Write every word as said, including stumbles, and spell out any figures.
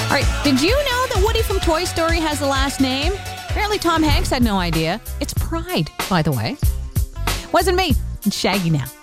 All right, did you know that Woody from Toy Story has a last name? Apparently Tom Hanks had no idea. It's Pride, by the way. Wasn't me. It's Shaggy now.